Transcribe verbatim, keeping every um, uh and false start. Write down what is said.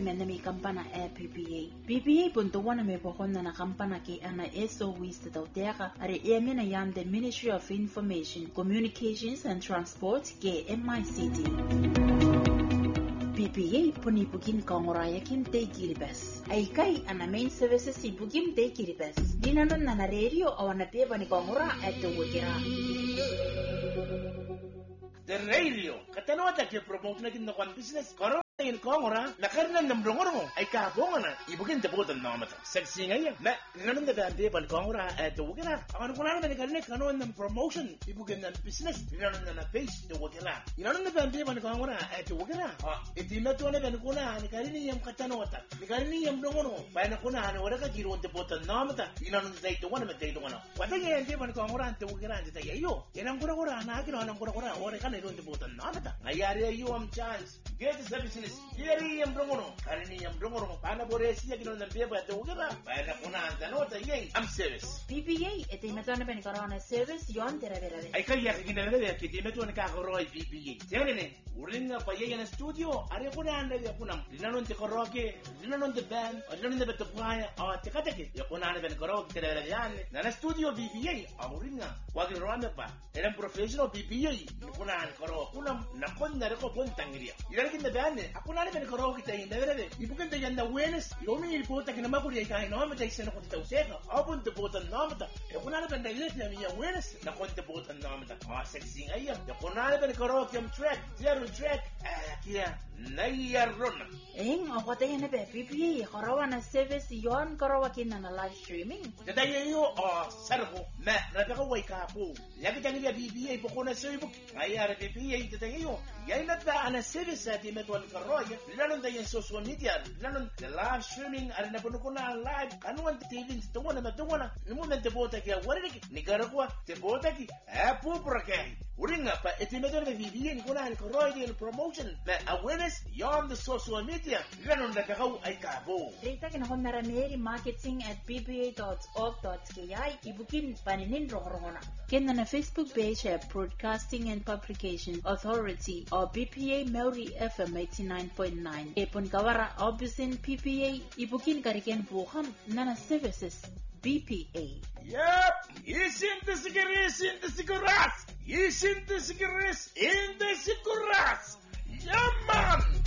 menemi kampana e P P A. P P A punto wana me pohonna na kampana ke ana eso wista tautera are e mena yam the Ministry of Information, Communications and Transport ke M I C T. P P A puni pukin kongoraya kim te kiribes. Aikai ana main services si pukim te kiribes. Dinanon na na radio awana peba ni kongora eto wikira. The radio katanota ke promote na kin nakon business karo in kongora na karna namblongoro ay kabonga ibukin te botan namata sexy ngayon na nanon da bande bal kongora eto wikira awan kuna na ni karne kano nam promotion ibukin na business nanon na page to wikira nanon da bande bal kongora eto wikira itina to na kan kuna ni karini yam katanota ni karini yam blongoro ba na kuna na wala ka jiro te botan namata nanon da ito wana me te ito wana wata ke ente bal kongora te wikira ante yayo yanam kura kura na kino anam kura kura ora kan ito te botan namata ngayari ayo am chance get the business Yeri yam blongono, karini yam blongono, pana boresi ya kino nambia ba te wukira, ba na kuna anta nota yey, am service. P P A ete imetone beni korona service yon tere vere. Ay kaya kina vere ke te metone ka koroi P P A. Tere uringa pa yey na studio, are kuna anda ya kuna. Dinanon te koroke, dinanon te band, dinanon te betopaya, ah te kateke. Ya kuna anda beni koroke tere vere yan. Na na studio P P A, uringa. Wagi rwanda pa. Era professional P P A. Kuna anda koroke, kuna na konna reko pontangiria. Ira kinda band. Hakuna nani koroki tainda vere ibukan ta yanda awareness yomi ilipota kina makuri ay kain no mata isena kunta useka abun te botan no mata hakuna nani banda yes na mi awareness na kunta botan no mata ah sexy ayya hakuna nani banda koroki am track zero track akia nayarona eng okote yene be P P A korowa na service yon korowa kina na live streaming dada yo ah sarko ma rabeka waika po yaki tangi ya P P A pokona sebo ayara P P A dada yo yaina ta ana service ati metwal koroya lanon da yan social media lanon the live streaming ari na puno kuna live anuan T V to wana na to wana numun te bota ki wari ki ni garagwa te bota ki a pupra ke uringa pa etimedo de vivien kuna ni koroya ni promotion na awareness yon the social media lanon da kau ay kabo data kina hon narameri marketing at p p a dot org dot k i ibukin paninin rohorona kena na Facebook page at Broadcasting and Publication Authority or B P A Maori F M eighty-nine point nine. Epon kawara obusin P P A ibukin kariken buham nana services B P A. Yep, isin the cigarettes in the cigarettes. Isin the cigarettes in the cigarettes. Yeah, man.